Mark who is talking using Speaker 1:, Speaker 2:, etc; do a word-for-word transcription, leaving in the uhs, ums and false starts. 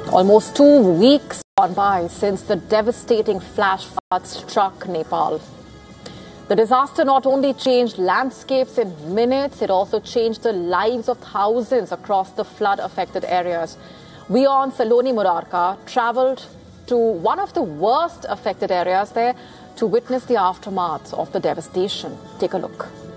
Speaker 1: Almost two weeks gone by since the devastating flash flood struck Nepal. The disaster not only changed landscapes in minutes, it also changed the lives of thousands across the flood-affected areas. We on Saloni Murarka travelled to one of the worst affected areas there to witness the aftermath of the devastation. Take a look.